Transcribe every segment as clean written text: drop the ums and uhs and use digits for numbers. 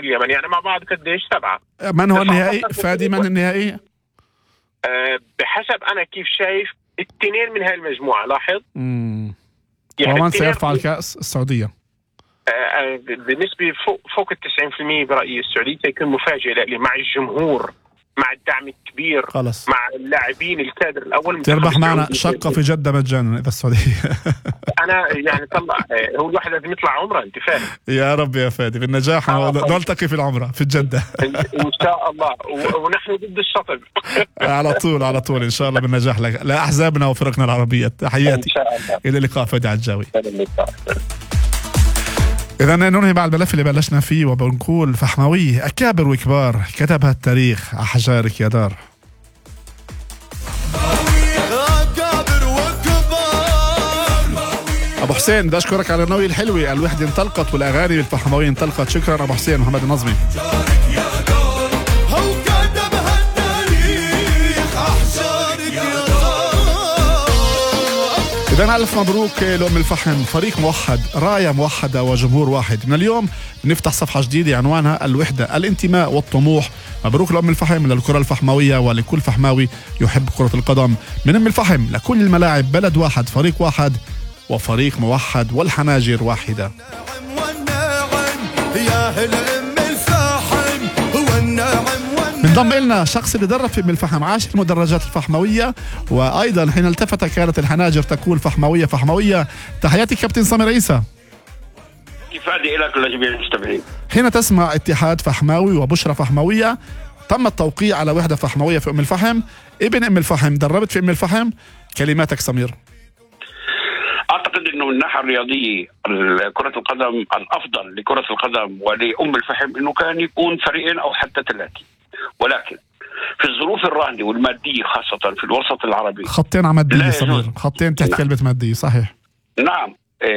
واليمن يعني مع بعض قديش 7. من هو النهائي فادي؟ من النهائي؟ بحسب أنا كيف شايف 2 من هاي المجموعة. لاحظ يعني ومن سيرفع الكأس؟ السعودية. بالنسبة فوق 90% برأيي السعودية يكون مفاجئ لألي مع الجمهور، مع الدعم الكبير خلص. مع اللاعبين الكادر الأول. تربح معنا شقة في جدة مجانا إذا السعودية. أنا يعني طلع هو الواحد لازم يطلع عمره، أنت فاهم. يا رب يا فادي بالنجاح نلتقي في العمرة في جدة إن شاء الله. ونحن ضد الشطب. على طول إن شاء الله بالنجاح لأحزابنا وفرقنا العربية. تحياتي إن شاء الله. إلى اللقاء فادي عجاوي. إذا ننهي مع الملف اللي بلشنا فيه وبنقول فحموية أكابر وكبار كتبها التاريخ أحجارك يا دار. أبو حسين بدي أشكرك على النوية الحلوة. الوحدة انطلقت والأغاني بالفحموية انطلقت. شكرا أبو حسين. محمد النظمي. إذن ألف مبروك لأم الفحم، فريق موحد، راية موحدة وجمهور واحد. من اليوم نفتح صفحة جديدة عنوانها الوحدة، الانتماء والطموح. مبروك لأم الفحم، للكرة الفحموية ولكل فحماوي يحب كرة القدم. من أم الفحم لكل الملاعب، بلد واحد، فريق واحد وفريق موحد والحناجر واحدة. انضم لنا شخص اللي درب في ام الفحم، عاش المدرجات الفحمويه، وايضا حين التفت كانت الحناجر تقول فحمويه. تحياتي كابتن سمير عيسى. كفادي لك لجميع المستمعين. حين تسمع اتحاد فحماوي وبشرى فحمويه، تم التوقيع على وحده فحمويه في ام الفحم. ابن ام الفحم، دربت في ام الفحم، كلماتك سمير. اعتقد انه من الناحيه الرياضيه كره القدم الافضل لكره القدم ولام الفحم انه كان يكون فريقين او حتى 3، ولكن في الظروف الراهنه والماديه خاصه في الوسط العربي. خطين على ماديه سمير، خطين تحت كلمه ماديه. صحيح. نعم.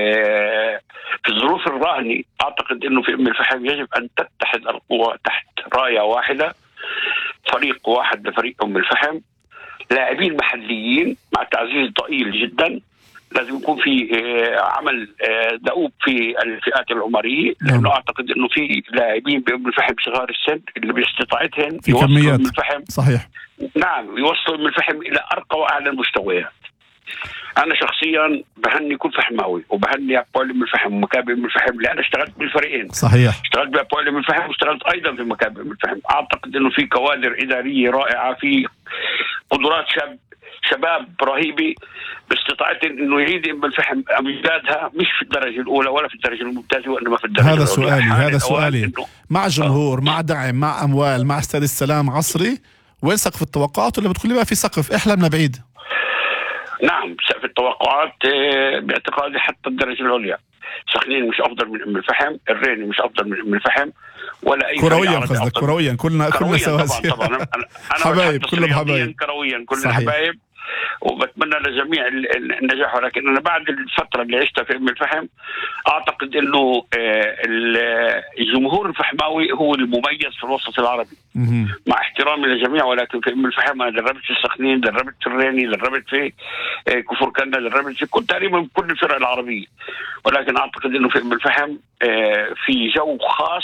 في الظروف الراهنه اعتقد انه في ام الفحم يجب ان تتحد القوى تحت رايه واحده، فريق واحد لفريق ام الفحم، لاعبين محليين مع تعزيز ضئيل جدا. لازم يكون في عمل دؤوب في الفئات العمرية، لأنه أعتقد أنه في لاعبين بأم الفحم صغار السن اللي باستطاعتهم في كميات. صحيح. نعم، يوصلوا أم الفحم إلى أرقى وأعلى المستويات. أنا شخصيا بهني كل فحماوي وبهني أبوال أم الفحم ومكابر أم الفحم، لأن اشتغلت بالفريقين. صحيح. اشتغلت بأبوال أم الفحم واشتغلت أيضا في مكابر أم الفحم. أعتقد أنه في كوادر إدارية رائعة، في قدرات شباب رهيبة باستطاعتهم انه يعيد ام الفحم امجادها، مش في الدرجه الاولى ولا في الدرجه الممتازه وانما في الدرجه هذا سؤالي مع جمهور، مع دعم، مع اموال، مع استاد السلام عصري، وين سقف التوقعات؟ ولا بتقول لي بقى في سقف احلمنا بعيد؟ نعم، سقف التوقعات باعتقادي حتى الدرجه العليا. سخنين مش افضل من ام الفحم، الريني مش افضل من ام الفحم، ولا اي كرويا قصدك؟ كرويا كلنا سواسية. طبعا انا حبايب، كلهم حبايب كرويا، كلنا حبايب، وبتمنى لجميع النجاح. ولكن أنا بعد الفترة اللي عشتها في أم الفحم أعتقد أنه الجمهور الفحماوي هو المميز في الوسط العربي، مع احترامي للجميع. ولكن في أم الفحم أنا دربت في السخنين، دربت في الريني، دربت في كفر كنا، دربت في تقريبا كل الفرق العربية. ولكن أعتقد أنه في أم الفحم في جو خاص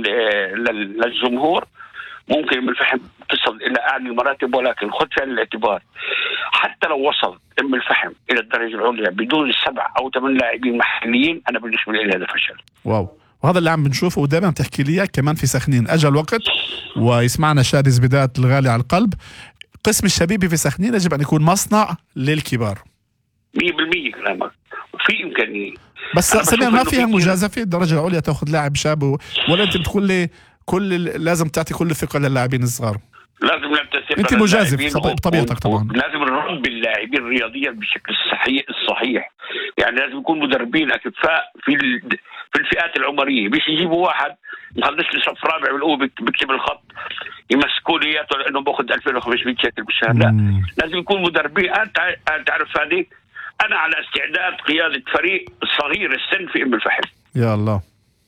للجمهور، ممكن أم الفحم تصل إلى أعلى المراتب. ولكن خذ في الاعتبار حتى لو وصل أم الفحم إلى الدرجة العليا بدون 7 أو 8 لاعبين محليين، أنا بالنسبة لي هذا فشل. واو، وهذا اللي عم بنشوفه. ودائما بتحكي لي كمان في سخنين أجا الوقت ويسمعنا شادي زبيدات الغالي على القلب، قسم الشبيبي في سخنين يجب أن يكون مصنع للكبار. 100% كلامك، وفي إمكانية. بس سمير ما فيها مجازفة الدرجة العليا تأخذ لاعب شاب ولا أنت بتقول لي لازم تعطي كل الثقة للاعبين الصغار؟ لازم نعطي انت مجازف بطبيعتك طبعا. لازم نربي اللاعبين رياضيا بشكل الصحيح. يعني لازم يكون مدربين اكفاء في الفئات العمريه، مش يجيبوا واحد مخلص لي صف رابع والأول بكتب الخط يمسكوا لي اياه لانه باخذ 2500 شيكل بالشهر. لا، لازم يكون مدربين. انت تعرف هذه، انا على استعداد قياده فريق صغير السن في ام الفحم. يا الله،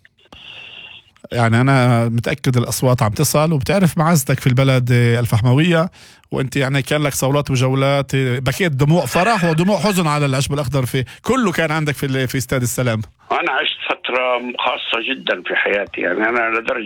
يعني أنا متأكد الأصوات عم تصل، وبتعرف معزتك في البلد الفحموية، وأنت يعني كان لك صولات وجولات، بكيت دموع فرح ودموع حزن على العشب الأخضر، في كله كان عندك في استاد السلام. أنا عشت فترة خاصة جدا في حياتي، يعني أنا لدرجة